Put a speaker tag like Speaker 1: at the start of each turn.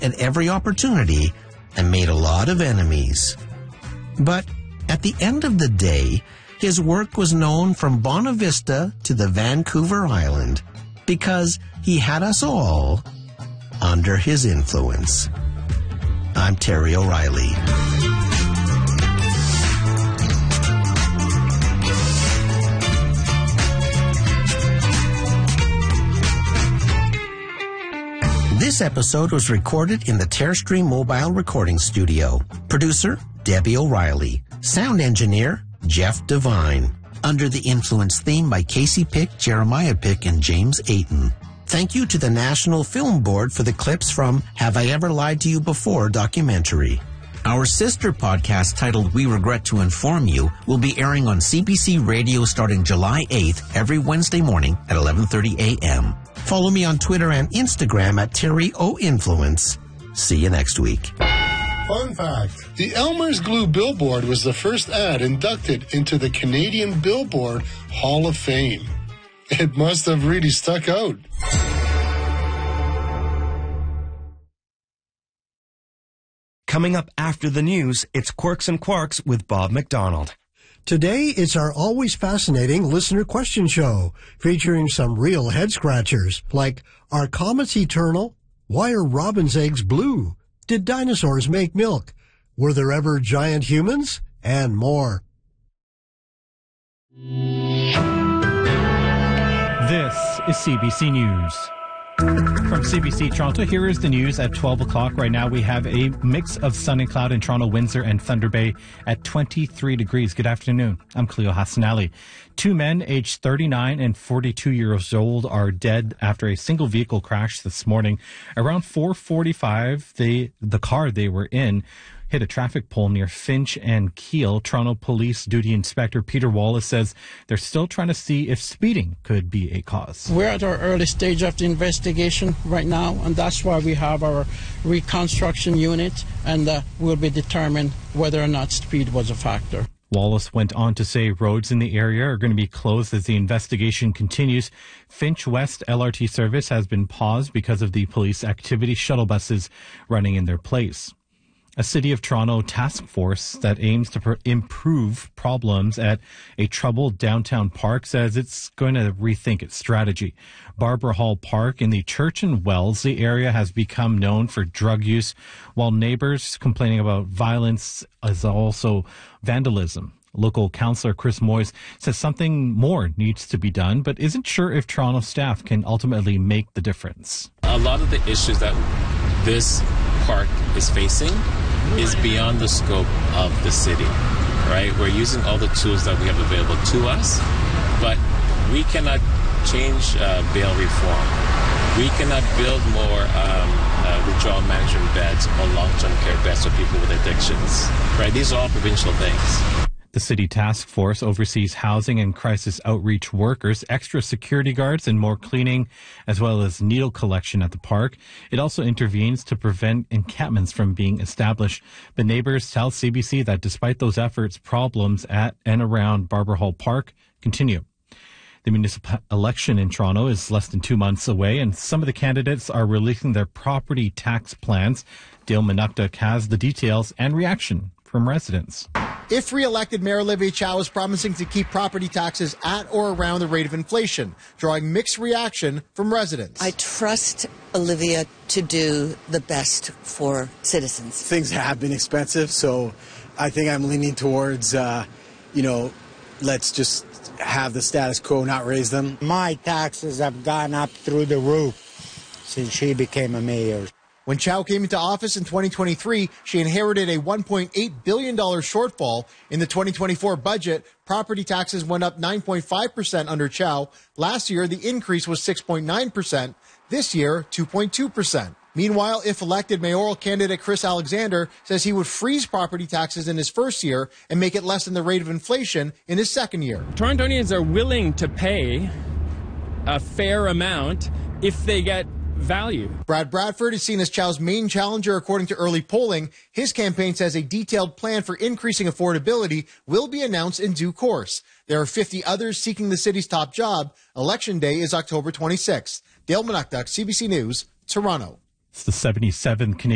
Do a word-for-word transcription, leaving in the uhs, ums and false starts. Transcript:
Speaker 1: at every opportunity and made a lot of enemies. But at the end of the day, his work was known from Bonavista to the Vancouver Island because he had us all under his influence. I'm Terry O'Reilly. This episode was recorded in the Terrestream Mobile Recording Studio. Producer, Debbie O'Reilly. Sound engineer, Jeff Devine. Under the Influence theme by Casey Pick, Jeremiah Pick, and James Ayton. Thank you to the National Film Board for the clips from Have I Ever Lied to You Before documentary. Our sister podcast titled We Regret to Inform You will be airing on C B C Radio starting July eighth every Wednesday morning at eleven thirty a.m. Follow me on Twitter and Instagram at Terry O Influence. See you next week.
Speaker 2: Fun fact, the Elmer's Glue billboard was the first ad inducted into the Canadian Billboard Hall of Fame. It must have really stuck out.
Speaker 3: Coming up after the news, it's Quirks and Quarks with Bob McDonald.
Speaker 4: Today, it's our always fascinating listener question show, featuring some real head-scratchers, like, are comets eternal? Why are robin's eggs blue? Did dinosaurs make milk? Were there ever giant humans? And more.
Speaker 5: This is C B C News. From C B C Toronto, here is the news at twelve o'clock. Right now we have a mix of sun and cloud in Toronto, Windsor, and Thunder Bay at twenty-three degrees. Good afternoon. I'm Cleo Hassanali. Two men aged thirty-nine and forty-two years old are dead after a single vehicle crash this morning. Around four forty-five, they, the car they were in hit a traffic pole near Finch and Keele. Toronto Police Duty Inspector Peter Wallace says they're still trying to see if speeding could be a cause.
Speaker 6: We're at our early stage of the investigation right now, and that's why we have our reconstruction unit, and uh, we'll be determined whether or not speed was a factor.
Speaker 5: Wallace went on to say roads in the area are going to be closed as the investigation continues. Finch West L R T service has been paused because of the police activity, shuttle buses running in their place. A City of Toronto task force that aims to pr- improve problems at a troubled downtown park says it's going to rethink its strategy. Barbara Hall Park in the Church and Wellesley area has become known for drug use, while neighbors complaining about violence is also vandalism. Local councillor Chris Moyes says something more needs to be done, but isn't sure if Toronto staff can ultimately make the difference.
Speaker 7: A lot of the issues that this park is facing is beyond the scope of the city, right? We're using all the tools that we have available to us, but we cannot change uh, bail reform. We cannot build more um, uh, withdrawal management beds or long-term care beds for people with addictions, right? These are all provincial things.
Speaker 5: The city task force oversees housing and crisis outreach workers, extra security guards, and more cleaning, as well as needle collection at the park. It also intervenes to prevent encampments from being established. But neighbors tell C B C that despite those efforts, problems at and around Barbara Hall Park continue. The municipal election in Toronto is less than two months away, and some of the candidates are releasing their property tax plans. Dale Manukduk has the details and reaction from residents.
Speaker 8: If re-elected, Mayor Olivia Chow is promising to keep property taxes at or around the rate of inflation, drawing mixed reaction from residents.
Speaker 9: I trust Olivia to do the best for citizens.
Speaker 10: Things have been expensive, so I think I'm leaning towards, uh, you know, let's just have the status quo, not raise them.
Speaker 11: My taxes have gone up through the roof since she became a mayor.
Speaker 8: When Chow came into office in twenty twenty-three, she inherited a one point eight billion dollars shortfall. In the twenty twenty-four budget, property taxes went up nine point five percent under Chow. Last year, the increase was six point nine percent. This year, two point two percent. Meanwhile, if elected, mayoral candidate Chris Alexander says he would freeze property taxes in his first year and make it less than the rate of inflation in his second year.
Speaker 12: Torontonians are willing to pay a fair amount if they get value.
Speaker 8: Brad Bradford is seen as Chow's main challenger according to early polling. His campaign says a detailed plan for increasing affordability will be announced in due course. There are fifty others seeking the city's top job. Election day is October twenty-sixth. Dale Manukduk, C B C News, Toronto.
Speaker 5: It's the seventy-seventh Canadian